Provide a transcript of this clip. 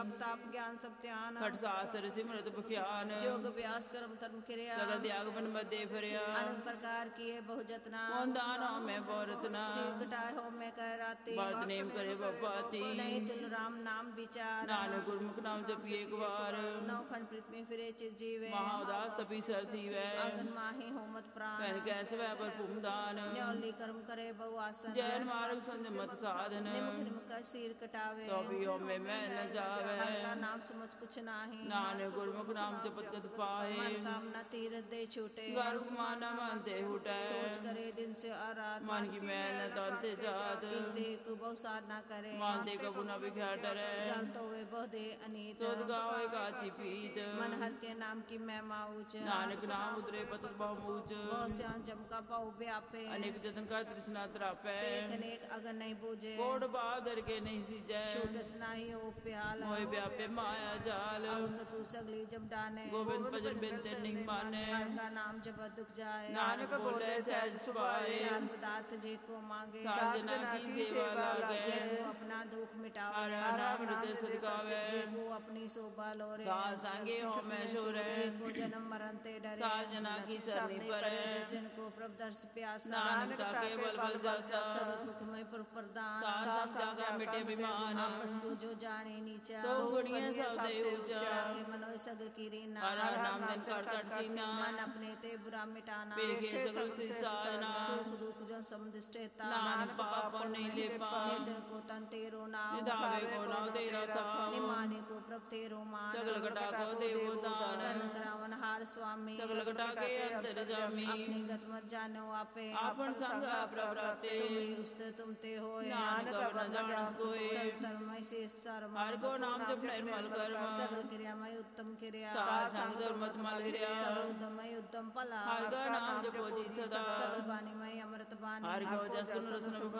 ताप ज्ञान सब ध्यान खट शास्त्र सिमरत बख्यान योग अभ्यास कर्म धर्म क्रिया सगल त्याग बन मध्य फिरया अनेक प्रकार किए बहु जतना कौन दान हो मैं बहुरतना सिर कटाए हो मैं कह राती बात नेम करे बपाती नहीं तुल राम नाम विचार नानक गुरमुख नाम जपी एक बार नौखंड पृथ्वी फिरे चिरजीवे महाउदास तपी सर थी वह आगन माही होमत प्राण कहन कैसे वह पर भूमदान न्योली कर्म करे बहु आसन जैन मार्ग संज मत साधन निमुख निमुख का सिर कटावे तो भी हो मैं न जावे हर का नाम समझ कुछ नाही नानक गुरमुख नाम जपत गत पाए मन कामना तीरथ दे छूटे गर्भ माना मानते हुटे सोच करे दिन से आराध मन की मैल न तंते जात इस देह को बहु साधना करे मानते कबू न बिख्या डरे जानतो वे बहु दे अनीत सोद गावे काची पीत मन हर के नाम की महिमा ऊंच नानक नाम उतरे पत बहुमूच बहु श्याम जम का बहु व्यापे अनेक जतन का तृष्णा त्रापे अनेक अगर नहीं बूझे कोड बहादुर के नहीं सीजे छूटस नाही हो प्याल मोह व्यापे माया जाल तू सगली जब डाने गोविंद भजन बिनते नहीं माने हर का नाम जब दुख जाए नानक बोले सहज सुभाए चार पदार्थ जे को मांगे सात जना की सेवा लागे वो अपना दुख मिटावे हर नाम हृदय सदगावे जे को अपनी शोभा लोरे साल संगे हो मैं शोरे जे को जन्म मरण ते डरे साल जना की सरनी परे जिस जन को प्रभ दर्श प्यासा नानक ताके बल बल जासा सब दुखमय पर प्रदान साल सब जागा मिटे विमान आपस को जो जाने नीचा सो गुणिया सब दे ऊंचा जाके मनोय सग कीरी ना हर नाम दिन कर कर जीना मन अपने ते बुरा मिटाना बेखे सगल से साजना सुख दुख जो समुदिष्टेता नानक पाप नहीं ले पा निर्धन को तन तेरो नाम निधावे को नाम तेरा था निमाने को प्रभ तेरो मान सगल घटा को देवो दान करण करावन हार स्वामी सगल घटा के अंतर जामी अपनी गत मत जानो आपे आपन संग प्रवराते तुम ते होए नानक अपन जानस कोय धर्मय से धर्म हर को नाम जप निर्मल कर्म सगल क्रियामय उत्तम क्रिया साथ संग धर्मत मल हिरिया सर्वोदमय उत्तम फला हर का नाम जपो जी सदा सगल वाणीमय अमृत वाणी हर को जसन रसन